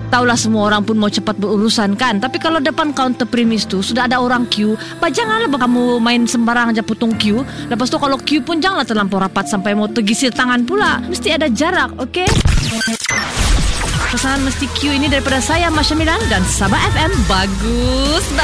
Taulah semua orang pun mau cepat berurusan kan. Tapi kalau depan counter premis tu sudah ada orang queue, janganlah kamu main sembarang aja putung queue. Lepas tu kalau queue pun janganlah terlampau rapat sampai mau tergisir tangan pula. Mesti ada jarak, okey? Pesanan mesti queue ini daripada saya, Masya Milan dan Sabah FM. Bagus.